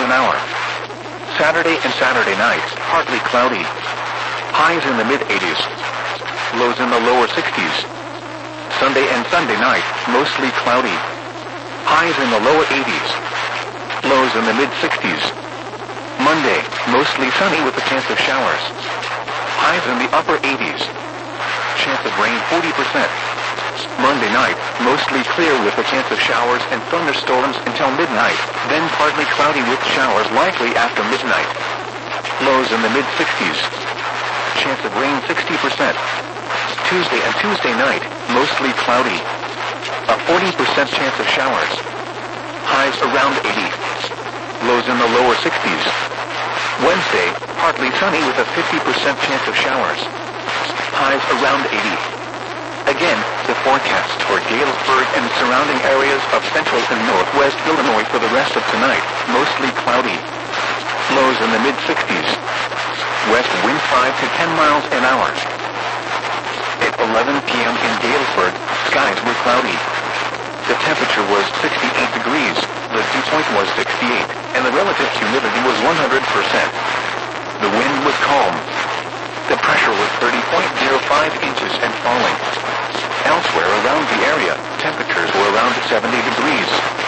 an hour. Saturday and Saturday night, partly cloudy. Highs in the mid-80s. Lows in the lower 60s. Sunday and Sunday night, mostly cloudy. Highs in the lower 80s. Lows in the mid-60s. Monday, mostly sunny with a chance of showers. Highs in the upper 80s. Chance of rain 40%. Monday night, mostly clear with a chance of showers and thunderstorms until midnight, then partly cloudy with showers likely after midnight. Lows in the mid-60s. Chance of rain 60%. Tuesday and Tuesday night, mostly cloudy. A 40% chance of showers. Highs around 80. Lows in the lower 60s. Wednesday, partly sunny with a 50% chance of showers. Highs around 80. Again, the forecast for Galesburg and surrounding areas of central and northwest Illinois for the rest of tonight, mostly cloudy. Lows in the mid-60s. West wind 5 to 10 miles an hour. At 11 p.m. in Galesburg, skies were cloudy. The temperature was 68 degrees, the dew point was 68, and the relative humidity was 100%. The wind was calm. The pressure was 30.05 inches and falling. Elsewhere around the area, temperatures were around 70 degrees.